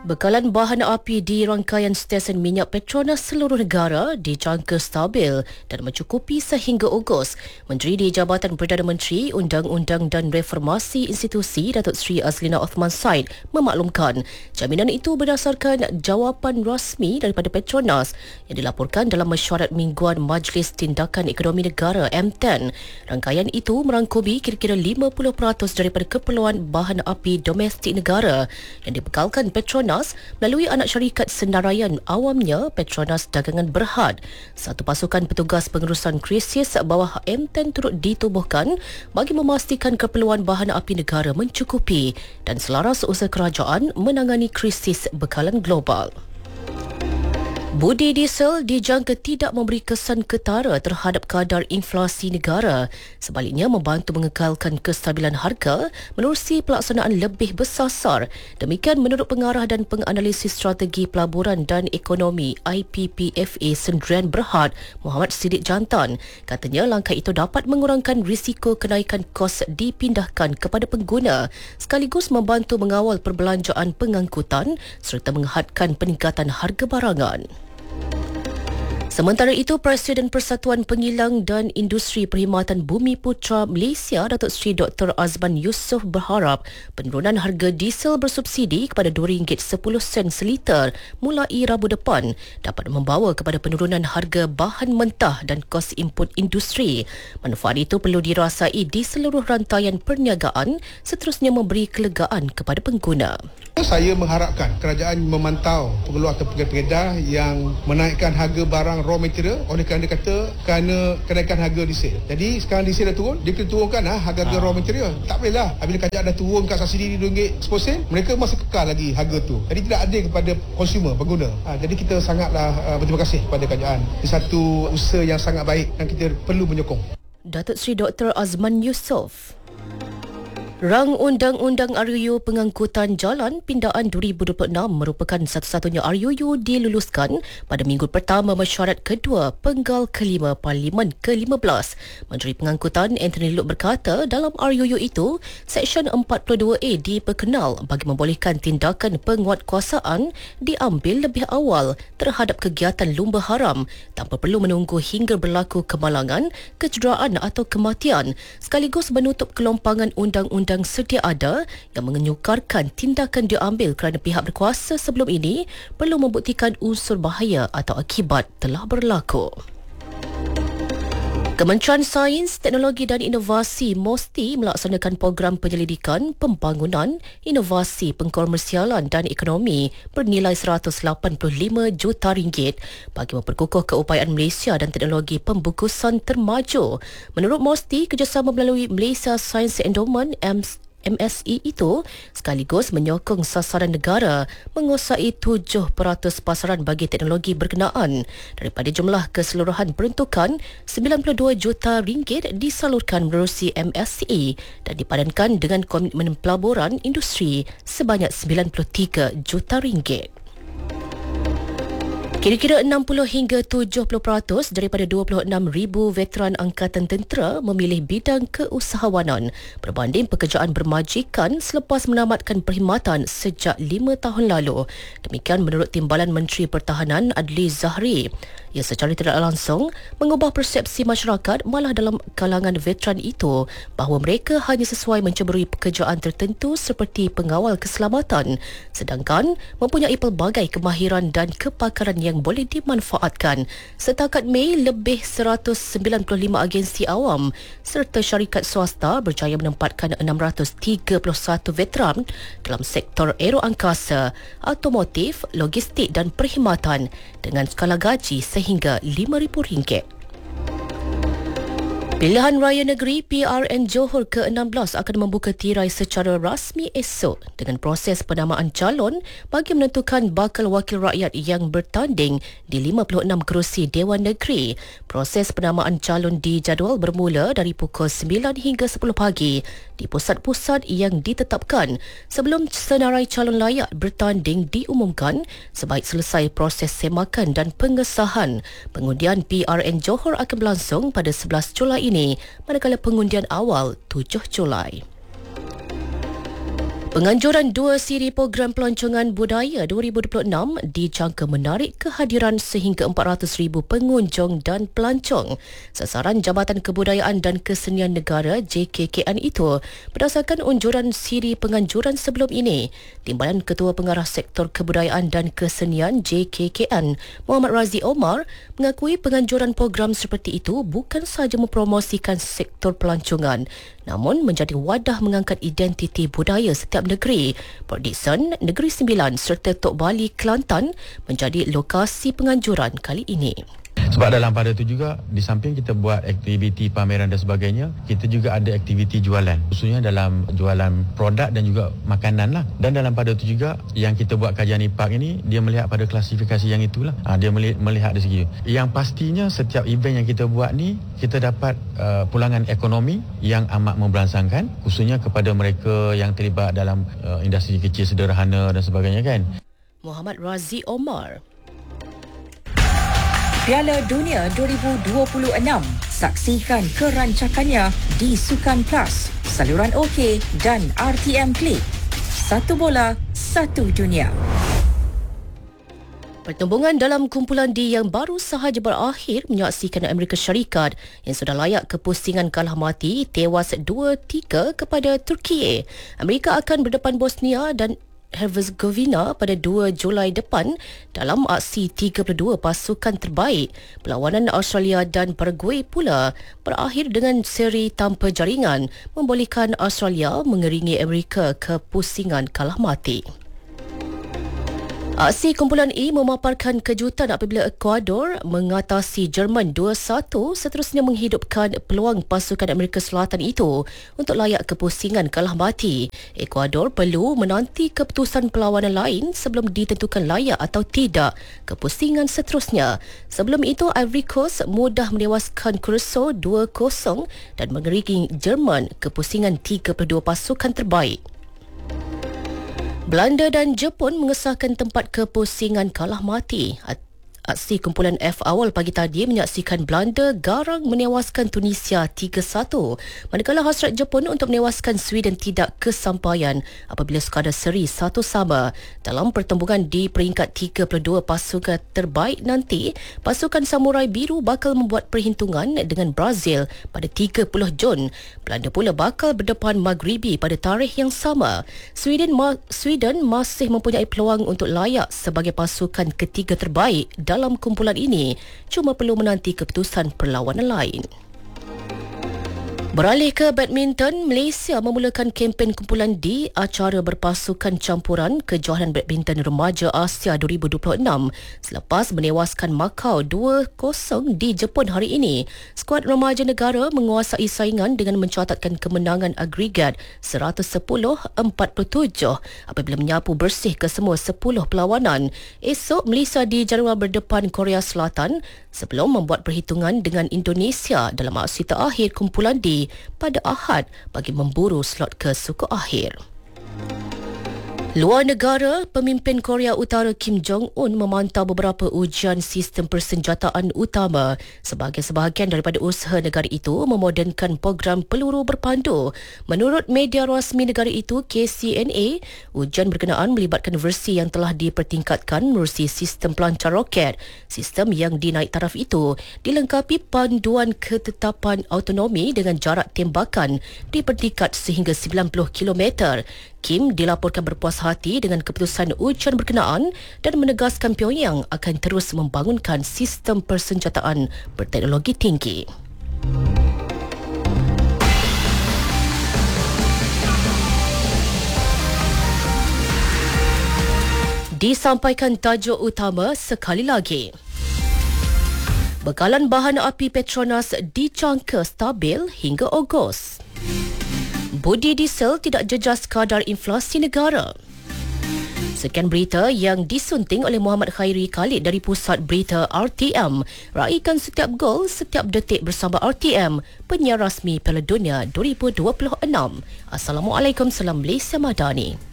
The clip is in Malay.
Bekalan bahan api di rangkaian stesen minyak Petronas seluruh negara dijangka stabil dan mencukupi sehingga Ogos. Menteri di Jabatan Perdana Menteri, Undang-Undang dan Reformasi Institusi Datuk Seri Azlina Othman Said memaklumkan jaminan itu berdasarkan jawapan rasmi daripada Petronas yang dilaporkan dalam mesyuarat mingguan Majlis Tindakan Ekonomi Negara M10. Rangkaian itu merangkumi kira-kira 50% daripada keperluan bahan api domestik negara yang dibekalkan Petronas melalui anak syarikat senaraian awamnya Petronas Dagangan Berhad. Satu pasukan petugas pengurusan krisis bawah M10 turut ditubuhkan bagi memastikan keperluan bahan api negara mencukupi dan selaras usaha kerajaan menangani krisis bekalan global. Budi diesel dijangka tidak memberi kesan ketara terhadap kadar inflasi negara. Sebaliknya, membantu mengekalkan kestabilan harga menerusi pelaksanaan lebih bersasar. Demikian menurut pengarah dan penganalisis strategi pelaburan dan ekonomi IPPFA Sendirian Berhad, Muhammad Siddiq Jantan. Katanya langkah itu dapat mengurangkan risiko kenaikan kos dipindahkan kepada pengguna sekaligus membantu mengawal perbelanjaan pengangkutan serta menghadkan peningkatan harga barangan. Sementara itu, Presiden Persatuan Pengilang dan Industri Perkhidmatan Bumi Putra Malaysia, Datuk Seri Dr. Azman Yusof berharap penurunan harga diesel bersubsidi kepada RM2.10 seliter mulai Rabu depan dapat membawa kepada penurunan harga bahan mentah dan kos input industri. Manfaat itu perlu dirasai di seluruh rantaian perniagaan seterusnya memberi kelegaan kepada pengguna. Saya mengharapkan kerajaan memantau pengeluar atau pengedar yang menaikkan harga barang raw material oleh kerana kenaikan harga diesel. Jadi sekarang diesel dah turun, dia kena turunkan harga raw material. Tak bolehlah apabila kerajaan dah turunkan subsidi RM2.10, mereka masih kekal lagi harga tu. Jadi tidak adil kepada konsumer, pengguna. Jadi kita sangatlah berterima kasih kepada kerajaan. Ini satu usaha yang sangat baik dan kita perlu menyokong. Datuk Seri Dr. Azman Yusof. Rang Undang-Undang RUU Pengangkutan Jalan Pindaan 2026 merupakan satu-satunya RUU diluluskan pada minggu pertama mesyuarat kedua penggal kelima Parlimen ke-15. Menteri Pengangkutan Anthony Loke berkata dalam RUU itu, Seksyen 42A diperkenal bagi membolehkan tindakan penguatkuasaan diambil lebih awal terhadap kegiatan lumba haram tanpa perlu menunggu hingga berlaku kemalangan, kecederaan atau kematian, sekaligus menutup kelompangan undang-undang sedia ada yang menyukarkan tindakan diambil kerana pihak berkuasa sebelum ini perlu membuktikan unsur bahaya atau akibat telah berlaku. Kementerian Sains, Teknologi dan Inovasi MOSTI melaksanakan program penyelidikan, pembangunan, inovasi, pengkomersialan dan ekonomi bernilai RM185 juta bagi memperkukuh keupayaan Malaysia dan teknologi pembukusan termaju. Menurut MOSTI, kerjasama melalui Malaysia Science Endowment MSE itu sekaligus menyokong sasaran negara menguasai 7% pasaran bagi teknologi berkenaan. Daripada jumlah keseluruhan peruntukan, RM92 juta disalurkan menerusi MSE dan dipadankan dengan komitmen pelaburan industri sebanyak RM93 juta. Kira-kira 60 hingga 70% daripada 26,000 veteran Angkatan Tentera memilih bidang keusahawanan berbanding pekerjaan bermajikan selepas menamatkan perkhidmatan sejak 5 tahun lalu. Demikian menurut Timbalan Menteri Pertahanan Adli Zahri. Ia secara tidak langsung mengubah persepsi masyarakat malah dalam kalangan veteran itu bahawa mereka hanya sesuai menceburui pekerjaan tertentu seperti pengawal keselamatan sedangkan mempunyai pelbagai kemahiran dan kepakaran yang boleh dimanfaatkan. Setakat Mei, lebih 195 agensi awam serta syarikat swasta berjaya menempatkan 631 veteran dalam sektor aeroangkasa, automotif, logistik dan perkhidmatan dengan skala gaji sehingga RM5,000. Pilihan Raya Negeri PRN Johor ke-16 akan membuka tirai secara rasmi esok dengan proses penamaan calon bagi menentukan bakal wakil rakyat yang bertanding di 56 kerusi Dewan Negeri. Proses penamaan calon dijadual bermula dari pukul 9 hingga 10 pagi di pusat-pusat yang ditetapkan sebelum senarai calon layak bertanding diumumkan sebaik selesai proses semakan dan pengesahan. Pengundian PRN Johor akan berlangsung pada 11 Julai ini manakala pengundian awal 7 Julai. Penganjuran dua siri program pelancongan budaya 2026 dijangka menarik kehadiran sehingga 400,000 pengunjung dan pelancong. Sasaran Jabatan Kebudayaan dan Kesenian Negara JKKN itu berdasarkan unjuran siri penganjuran sebelum ini. Timbalan Ketua Pengarah Sektor Kebudayaan dan Kesenian JKKN Muhammad Razi Omar mengakui penganjuran program seperti itu bukan sahaja mempromosikan sektor pelancongan, namun menjadi wadah mengangkat identiti budaya setiap negeri. Port Dickson, Negeri Sembilan serta Tok Bali, Kelantan menjadi lokasi penganjuran kali ini. Sebab dalam pada itu juga, di samping kita buat aktiviti pameran dan sebagainya, kita juga ada aktiviti jualan. Khususnya dalam jualan produk dan juga makanan lah. Dan dalam pada itu juga, yang kita buat kajian IPAK ini, dia melihat pada klasifikasi yang itulah. Dia melihat dari segi. Yang pastinya setiap event yang kita buat ni, kita dapat pulangan ekonomi yang amat memberansangkan. Khususnya kepada mereka yang terlibat dalam industri kecil sederhana dan sebagainya kan. Muhammad Razi Omar. Piala Dunia 2026. Saksikan kerancakannya di Sukan Plus, saluran OK dan RTM Klik. Satu bola, satu dunia. Pertembungan dalam kumpulan D yang baru sahaja berakhir menyaksikan Amerika Syarikat yang sudah layak ke pusingan kalah mati tewas 2-3 kepada Turki. Amerika akan berdepan Bosnia dan Herzegovina pada 2 Julai depan dalam aksi 32 pasukan terbaik. Perlawanan Australia dan Paraguay pula berakhir dengan seri tanpa jaringan, membolehkan Australia mengeringi Amerika ke pusingan kalah mati. Aksi kumpulan E memaparkan kejutan apabila Ecuador mengatasi Jerman 2-1, seterusnya menghidupkan peluang pasukan Amerika Selatan itu untuk layak ke pusingan kalah mati. Ecuador perlu menanti keputusan perlawanan lain sebelum ditentukan layak atau tidak ke pusingan seterusnya. Sebelum itu, Ivory Coast mudah menewaskan Curacao 2-0 dan mengeringi Jerman ke pusingan 32 pasukan terbaik. Belanda dan Jepun mengesahkan tempat ke pusingan kalah mati. Aksi kumpulan F awal pagi tadi menyaksikan Belanda garang menewaskan Tunisia 3-1, manakala hasrat Jepun untuk menewaskan Sweden tidak kesampaian apabila sekadar seri 1-1. Dalam pertembungan di peringkat 32 pasukan terbaik nanti, pasukan Samurai Biru bakal membuat perhitungan dengan Brazil pada 30 Jun. Belanda pula bakal berdepan Maghribi pada tarikh yang sama. Sweden masih mempunyai peluang untuk layak sebagai pasukan ketiga terbaik dalam kumpulan ini, cuma perlu menanti keputusan perlawanan lain. Beralih ke badminton, Malaysia memulakan kempen kumpulan D acara berpasukan campuran kejohanan badminton remaja Asia 2026 selepas menewaskan Macau 2-0 di Jepun hari ini. Skuad remaja negara menguasai saingan dengan mencatatkan kemenangan agregat 110-47 apabila menyapu bersih kesemua 10 perlawanan. Esok, Malaysia dijadual berdepan Korea Selatan sebelum membuat perhitungan dengan Indonesia dalam aksi terakhir kumpulan D pada Ahad bagi memburu slot ke suku akhir. Luar negara, pemimpin Korea Utara Kim Jong-un memantau beberapa ujian sistem persenjataan utama sebagai sebahagian daripada usaha negara itu memodernkan program peluru berpandu. Menurut media rasmi negara itu, KCNA, ujian berkenaan melibatkan versi yang telah dipertingkatkan menerusi sistem pelancar roket. Sistem yang dinaik taraf itu dilengkapi panduan ketetapan autonomi dengan jarak tembakan dipertingkat sehingga 90 km. Kim dilaporkan berpuas hati dengan keputusan ujian berkenaan dan menegaskan Pyongyang akan terus membangunkan sistem persenjataan berteknologi tinggi. Disampaikan tajuk utama sekali lagi. Bekalan bahan api Petronas dijangka stabil hingga Ogos. Budi diesel tidak jejas kadar inflasi negara. Sekian berita yang disunting oleh Muhammad Khairi Khalid dari Pusat Berita RTM. Raikan setiap gol, setiap detik bersama RTM, penyiar rasmi Piala Dunia 2026. Assalamualaikum, salam Malaysia Madani.